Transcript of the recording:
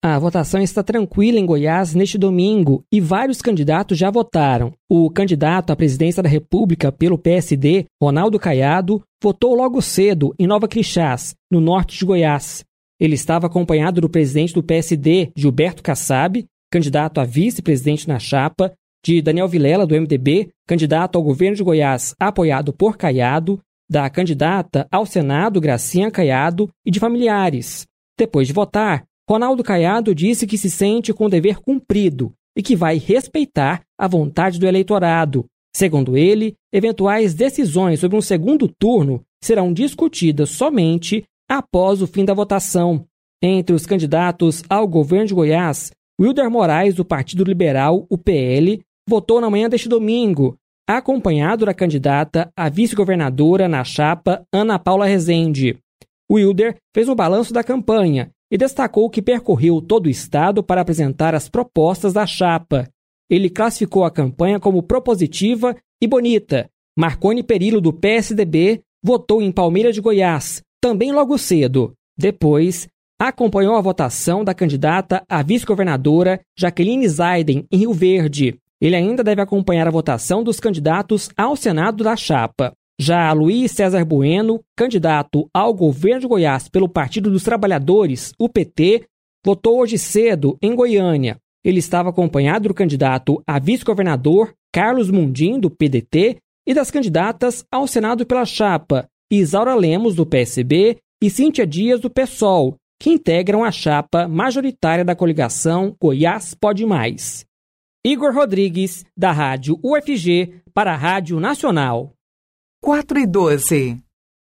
A votação está tranquila em Goiás neste domingo e vários candidatos já votaram. O candidato à presidência da República pelo PSD, Ronaldo Caiado, votou logo cedo em Nova Crixás, no norte de Goiás. Ele estava acompanhado do presidente do PSD, Gilberto Kassab, candidato a vice-presidente na chapa, de Daniel Vilela, do MDB, candidato ao governo de Goiás apoiado por Caiado, da candidata ao Senado, Gracinha Caiado, e de familiares. Depois de votar, Ronaldo Caiado disse que se sente com o dever cumprido e que vai respeitar a vontade do eleitorado. Segundo ele, eventuais decisões sobre um segundo turno serão discutidas somente após o fim da votação. Entre os candidatos ao governo de Goiás, Wilder Moraes, do Partido Liberal, o PL, votou na manhã deste domingo, acompanhado da candidata a vice-governadora na chapa Ana Paula Rezende. Wilder fez um balanço da campanha e destacou que percorreu todo o estado para apresentar as propostas da chapa. Ele classificou a campanha como propositiva e bonita. Marconi Perillo, do PSDB, votou em Palmeiras de Goiás, também logo cedo. Depois, acompanhou a votação da candidata a vice-governadora Jaqueline Zaiden, em Rio Verde. Ele ainda deve acompanhar a votação dos candidatos ao Senado da chapa. Já Luiz César Bueno, candidato ao governo de Goiás pelo Partido dos Trabalhadores, o PT, votou hoje cedo em Goiânia. Ele estava acompanhado do candidato a vice-governador Carlos Mundim, do PDT, e das candidatas ao Senado pela chapa, Isaura Lemos, do PSB, e Cíntia Dias, do PSOL, que integram a chapa majoritária da coligação Goiás Pode Mais. Igor Rodrigues, da Rádio UFG, para a Rádio Nacional. 4:12.